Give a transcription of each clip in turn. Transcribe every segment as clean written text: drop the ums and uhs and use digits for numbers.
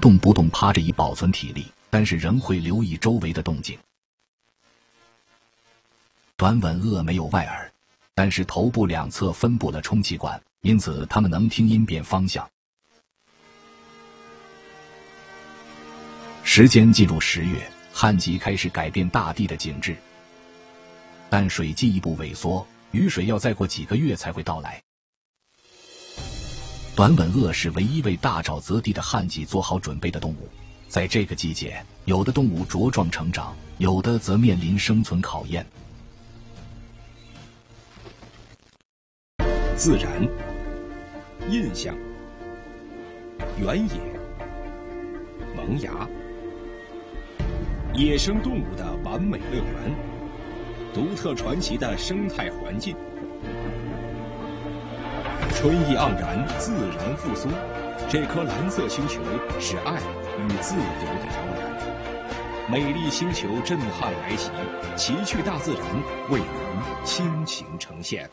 动不动趴着以保存体力，但是仍会留意周围的动静。短吻鳄没有外耳，但是头部两侧分布了充气管，因此它们能听音变方向。时间进入10月，旱季开始改变大地的景致，但水进一步萎缩，雨水要再过几个月才会到来。短吻鳄是唯一为大沼泽地的旱季做好准备的动物。在这个季节，有的动物茁壮成长，有的则面临生存考验。 自然、印象、原野、萌芽、野生动物的完美乐园，独特传奇的生态环境。春意盎然，自然复苏。这颗蓝色星球是爱与自由的摇篮。美丽星球震撼来袭，奇趣大自然为您倾情呈现。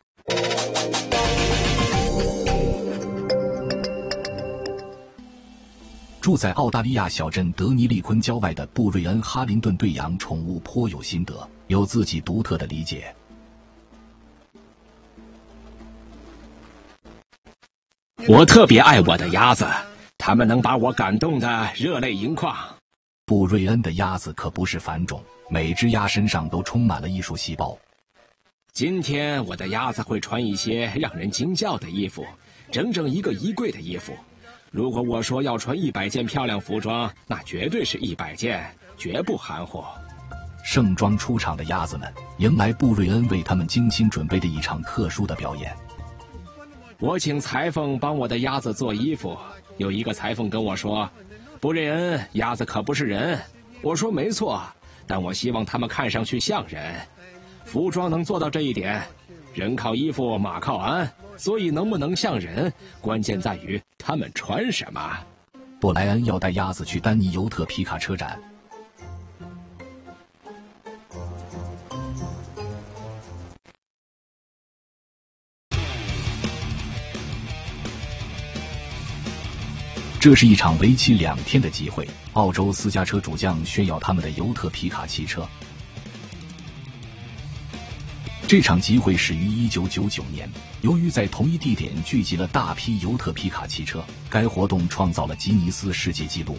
住在澳大利亚小镇德尼利昆郊外的布瑞恩·哈林顿对养宠物颇有心得，有自己独特的理解。 我特别爱我的鸭子，它们能把我感动得热泪盈眶。 布瑞恩的鸭子可不是凡种，每只鸭身上都充满了艺术细胞。 今天我的鸭子会穿一些让人惊叫的衣服，整整一个衣柜的衣服。如果我说要穿100件漂亮服装，那绝对是100件，绝不含糊。 盛装出场的鸭子们迎来布瑞恩为他们精心准备的一场特殊的表演。 我请裁缝帮我的鸭子做衣服，有一个裁缝跟我说：“布瑞恩，鸭子可不是人。”我说：“没错，但我希望它们看上去像人。服装能做到这一点，人靠衣服，马靠鞍，所以能不能像人，关键在于他们穿什么。” 布莱恩要带鸭子去丹尼尤特皮卡车展。这是一场为期2天的集会，澳洲私家车主将炫耀他们的尤特皮卡汽车。这场集会始于1999年，由于在同一地点聚集了大批尤特皮卡汽车，该活动创造了吉尼斯世界纪录。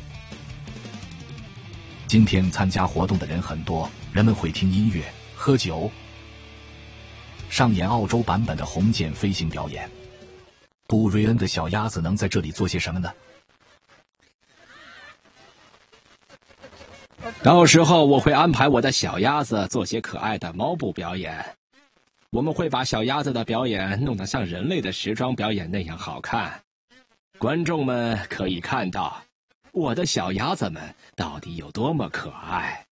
今天参加活动的人很多，人们会听音乐、喝酒，上演澳洲版本的红箭飞行表演。布瑞恩的小鸭子能在这里做些什么呢？ 到时候我会安排我的小鸭子做些可爱的猫步表演。我们会把小鸭子的表演弄得像人类的时装表演那样好看，观众们可以看到我的小鸭子们到底有多么可爱。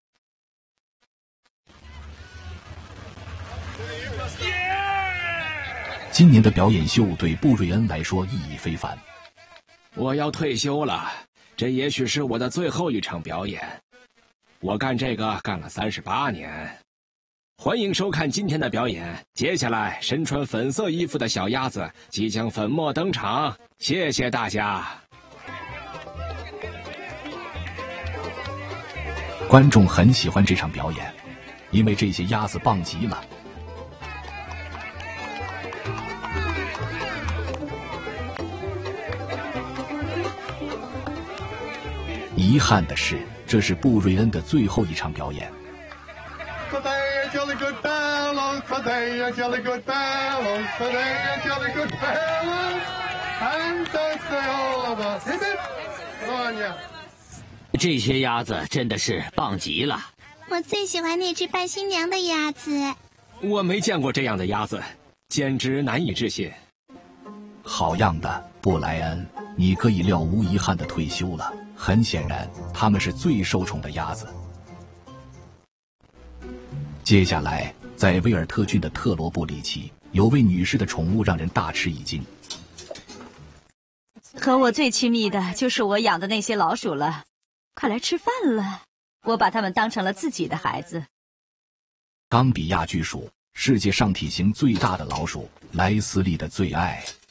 今年的表演秀对布瑞恩来说意义非凡。 我要退休了，这也许是我的最后一场表演。我干这个干了38年。欢迎收看今天的表演。接下来，身穿粉色衣服的小鸭子即将粉墨登场。谢谢大家。 观众很喜欢这场表演，因为这些鸭子棒极了。遗憾的是，这是布瑞恩的最后一场表演。 这些鸭子真的是棒极了。 我最喜欢那只扮新娘的鸭子。 我没见过这样的鸭子，简直难以置信。 好样的，布莱恩，你可以了无遗憾地退休了。很显然，它们是最受宠的鸭子。接下来，在威尔特郡的特罗布里奇，有位女士的宠物让人大吃一惊。 和我最亲密的就是我养的那些老鼠了，快来吃饭了。我把它们当成了自己的孩子。 冈比亚巨鼠，世界上体型最大的老鼠，莱斯利的最爱。